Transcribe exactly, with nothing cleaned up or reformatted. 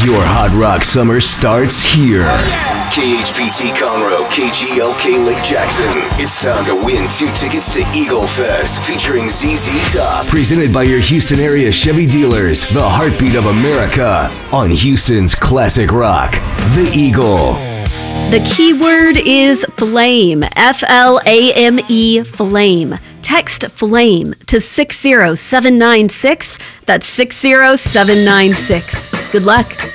Your hot rock summer starts here. K H P T Conroe, K G L K Lake Jackson. It's time to win two tickets to Eagle Fest featuring Z Z Top. Presented by your Houston area Chevy dealers, the heartbeat of America. On Houston's classic rock, The Eagle. The keyword is flame. F L A M E, flame. Text flame to six zero seven nine six. That's six zero seven nine six. Good luck.